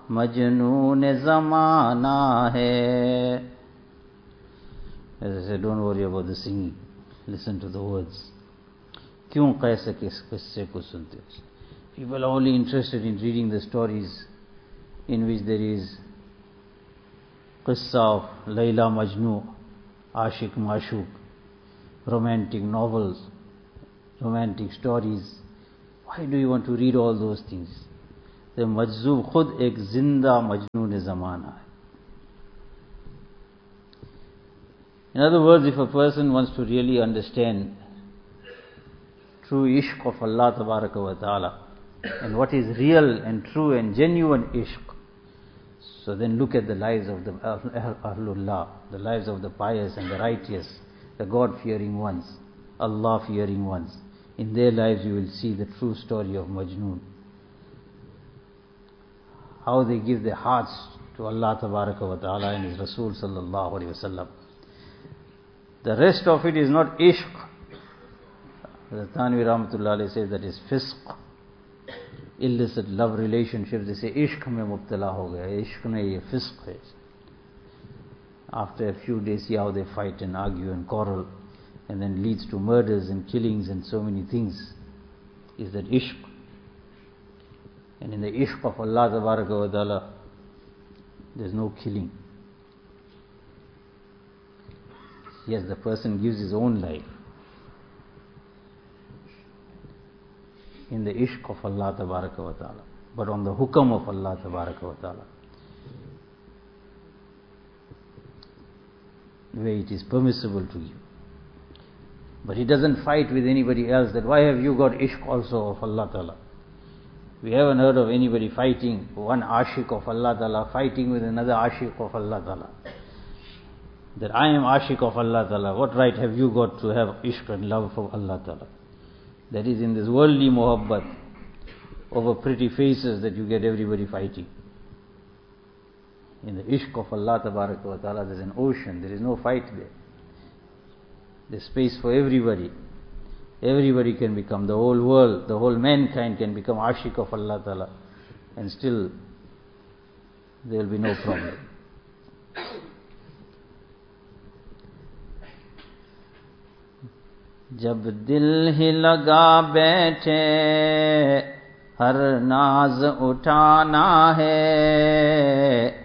मजनून ज़माना है. As I said, don't worry about the singing. Listen to the words. क्यों कैसे किस किस्से को सुनते हो? People are only interested in reading the stories in which there is qissa of Layla Majnun, Ashik Mashuk, romantic novels, romantic stories. Why do you want to read all those things? The majzub khud ek zinda majnoon zamana hai. In other words, if a person wants to really understand true ishq of Allah Tabaraka wa Ta'ala and what is real and true and genuine ishq, so then look at the lives of the Ahlullah, the lives of the pious and the righteous, the God-fearing ones, Allah-fearing ones. In their lives you will see the true story of Majnun. How they give their hearts to Allah Tabaraka wa Ta'ala and His Rasul Sallallahu Alaihi Wasallam. The rest of it is not ishq. The Thanvi Rahmatullah Alayhi says that is fisq. Illicit love relationships. They say ishq mein mubtala ho gaya. Ishq nahi, ye fisq hai. After a few days, see how they fight and argue and quarrel, and then leads to murders and killings and so many things. Is that ishq? And in the ishq of Allah Tabaraka wa Ta'ala, there's no killing. Yes, the person gives his own life in the ishq of Allah Tabaraka wa Ta'ala, but on the hukam of Allah Tabaraka wa Ta'ala, where it is permissible to give. But he doesn't fight with anybody else that why have you got ishq also of Allah Ta'ala. We haven't heard of anybody fighting, one ashik of Allah Ta'ala fighting with another ashik of Allah Ta'ala. That I am ashik of Allah Ta'ala, what right have you got to have ishq and love for Allah Ta'ala? That is in this worldly muhabbat over pretty faces that you get everybody fighting. In the ishq of Allah Tabaraka wa Ta'ala there is an ocean, there is no fight there. There is space for everybody. Everybody can become, the whole world, the whole mankind can become ashik of Allah Ta'ala, and still there will be no problem. जब दिल ही लगा बैठे हर नाज उठाना है